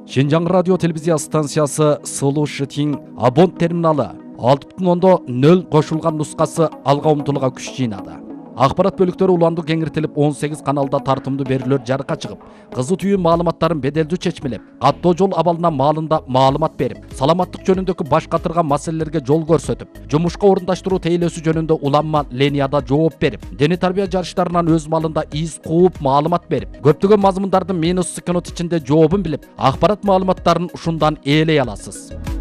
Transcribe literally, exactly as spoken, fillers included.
Шинжаң радио телевизия станциясы Сулу Шытин абон терминалы алты бүтүн ондон нөл кошулган нускасы алга умтулууга күч жыйнады. Акпарат бөлүктөрү уланды кеңиртилип он сегиз каналда тартымдуу берүүлөр жарыкка чыгып, кызу түйүн маалыматтарын беделдүү чечмелеп, каттоо жол абалына маалында маалымат берип, саламаттык жөнүндөгү баш катырган маселелерге жол көрсөтүп, жумушка орундаштыруу тейлөөсү жөнүндө уланма линияда жооп берип, дене тарбия жарыштарынан өз малында из кууп маалымат берип, көптөгөн мазмундардын минус секунд ичинде жообун билип, акпарат маалыматтарын ушундан ээлей аласыз.